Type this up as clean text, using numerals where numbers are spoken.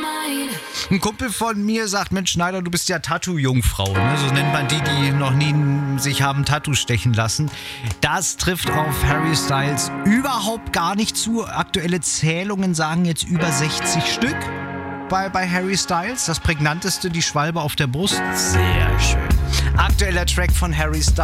Ein Kumpel von mir sagt, Mensch Schneider, du bist ja Tattoo-Jungfrau. Ne? So nennt man die noch nie sich haben Tattoo stechen lassen. Das trifft auf Harry Styles überhaupt gar nicht zu. Aktuelle Zählungen sagen jetzt über 60 Stück bei Harry Styles. Das prägnanteste, die Schwalbe auf der Brust. Sehr schön. Aktueller Track von Harry Styles.